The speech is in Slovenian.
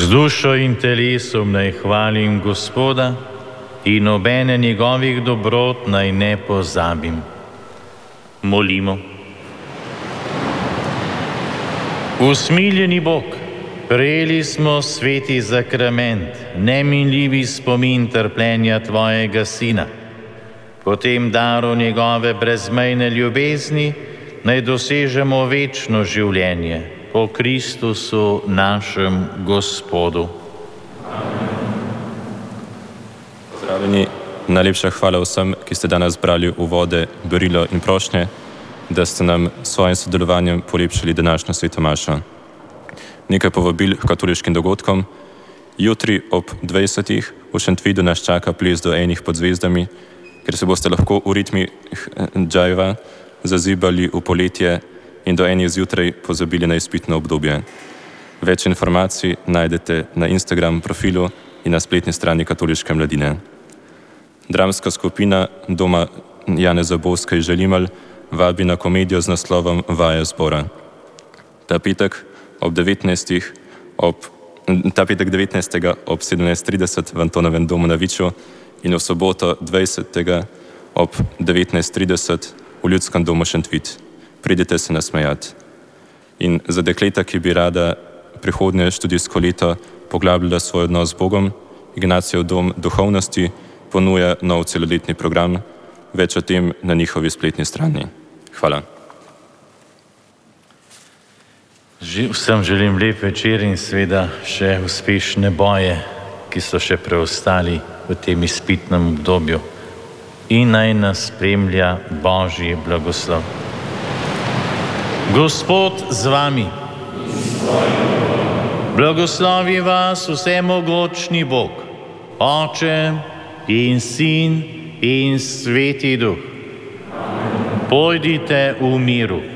Z dušo in telesom naj hvalim Gospoda in nobene njegovih dobrot naj ne pozabim. Molimo. Usmiljeni Bog, prejeli smo sveti zakrament, neminljivi spomin trpljenja Tvojega Sina. Po tem daru njegove brezmejne ljubezni naj dosežemo večno življenje po Kristusu našem Gospodu. Pozdravljeni, najlepša hvala vsem, ki ste danes brali uvode, berilo in prošnje, da ste nam s svojim sodelovanjem polepšali današnjo sveto mašo. Nekaj povabil k katoliškim dogodkom. Jutri ob 20. v Šentvidu nas čaka ples do enih pod zvezdami, ker se boste lahko v ritmi džajva zazibali v poletje in do enih zjutraj pozabili na izpitno obdobje. Več informacij najdete na Instagram profilu in na spletni strani Katoliške mladine. Dramska skupina Doma Janeza Boska iz Želimelj vabi na komedijo z naslovom Vaje zbora. Ta petek 19. ob 17:30 v Antonovem domu na Viču in v soboto 20. ob 19:30 v Ljudskem domu Šentvid. Pridite se nasmejati. In za dekleta, ki bi rada prihodnje študijsko leto poglabljala svoj odnos z Bogom, Ignacijev dom duhovnosti ponuja nov celoletni program. Več o tem na njihovi spletni strani. Hvala. Vsem želim lep večer in seveda še uspešne boje, ki so še preostali v tem izpitnem obdobju. In naj nas spremlja Božji blagoslov. Gospod z vami. Blagoslovi vas vsemogočni Bog, Oče in Sin in Sveti Duh. Pojdite v miru.